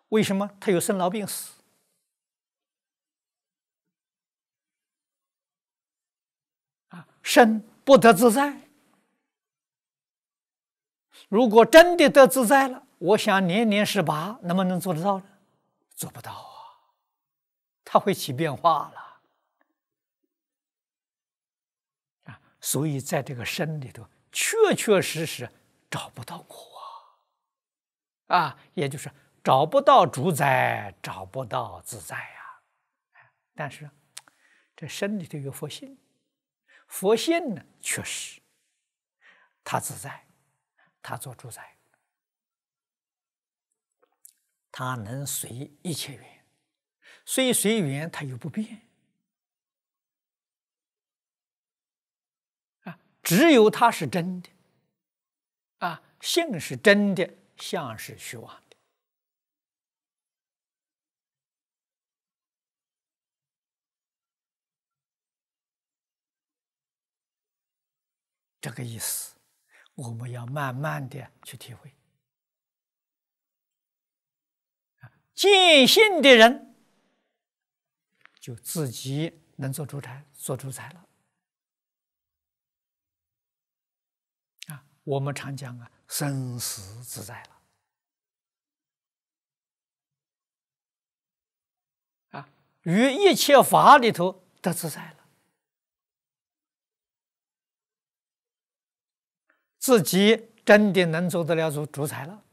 为什么？他有生老病死。身不得自在。如果真的得自在了，我想年年18能不能做得到呢？做不到啊，它会起变化了。所以在这个身里头，确确实实找不到我也就是找不到主宰，找不到自在呀。但是这身里头有佛性，佛性呢，确实他自在，他做主宰，他能随一切缘，虽随缘，他又不变。只有它是真的性是真的，相是虚妄的。这个意思，我们要慢慢的去体会。见性的人，就自己能做主宰了。我们常讲生死自在了于一切法里头得自在了，自己真的能做得了主宰了。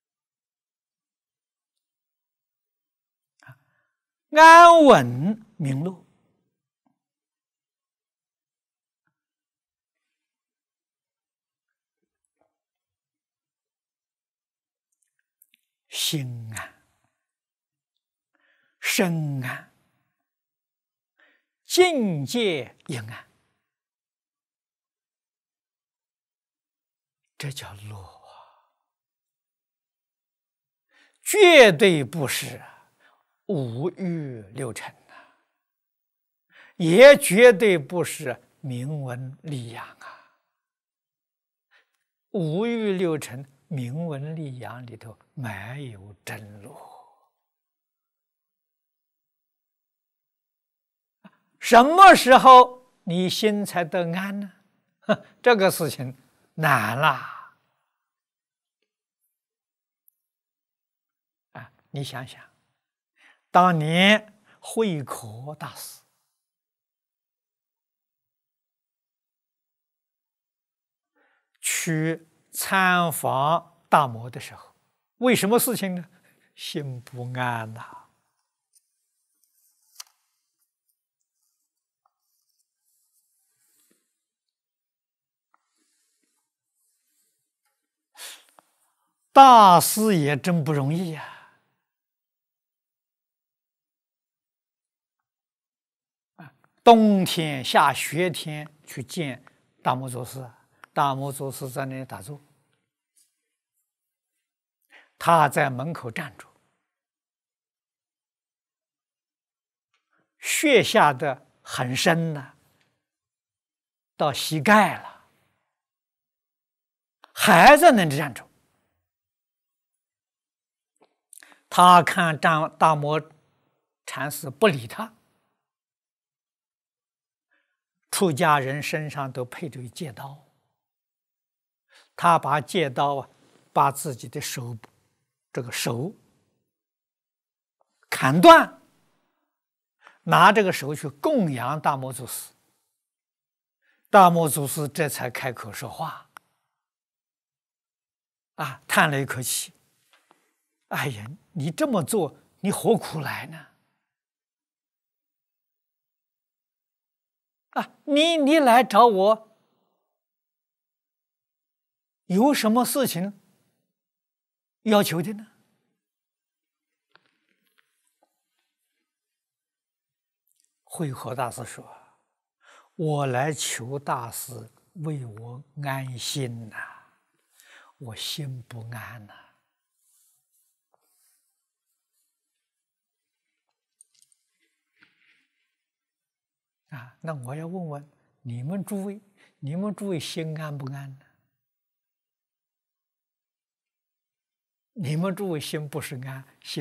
安稳明乐，心安，身安，境界也安，这叫乐绝对不是五欲六尘也绝对不是名闻利养五欲六尘、名闻利养里头没有真乐。什么时候你心才得安呢？这个事情难啦！你想想，当年慧可大师去参访大摩的时候，为什么事情呢？心不安呐。大师也真不容易呀！冬天下雪天去见大摩祖师，大摩祖师在那里打坐，他在门口站着，雪下的很深到膝盖了，还在那里站着。他看大摩禅师不理他，出家人身上都配着戒刀，他把戒刀把自己的手砍断，拿这个手去供养大摩祖师，大摩祖师这才开口说话叹了一口气，哎呀，你这么做，你何苦来呢？你来找我，有什么事情要求的呢？慧可大师说：“我来求大师为我安心我心不安那我要问问你们诸位心安不安呢？你们诸位心不是安，心